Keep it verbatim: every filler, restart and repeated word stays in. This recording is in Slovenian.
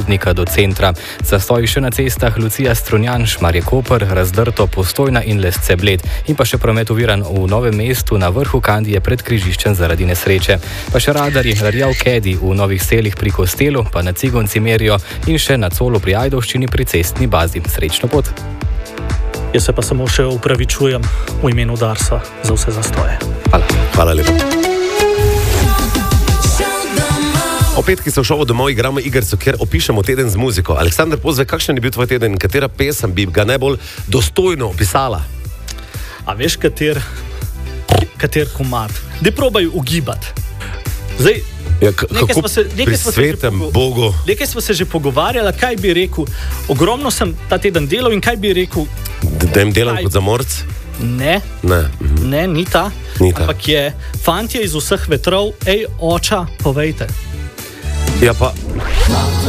Ribnika do centra. Zastoj še na cestah Lucija Strunjan, Šmarje Koper, Razdrto, Postojna in Lesce Bled. In pa še promet oviran v Novem mestu na vrhu Kandije pred križiščem zaradi nesreče. Pa še radarji Rjav Kedi v Novih Selih pri Kostelu, pa na Cigonci merijo in še na Colu pri Ajdovščini pri cestni bazi. Srečno pot! Jaz se pa samo še upravičujem v imenu Darsa za vse zastoje. Hvala. Hvala lepa. O petki se v šovu Domov igramo igrico, kjer opišemo teden z muziko. Aleksandar Pozve, kakšen je bil tvoj teden? Katera pesem bi ga najbolj dostojno opisala? A veš, kater, kater komad? Daj probaj ugibati. Zdaj, ja, kako se, pri svetem pogo- Bogu? Nekaj smo se že pogovarjali, kaj bi rekel. Ogromno sem ta teden delal in kaj bi rekel. Da jim delam kaj... kot zamorc? Ne, Ne, mhm. ne, ni ta. Ni ta. Ampak je fantje iz vseh vetrov, ej, oča, povejte. Ja pa...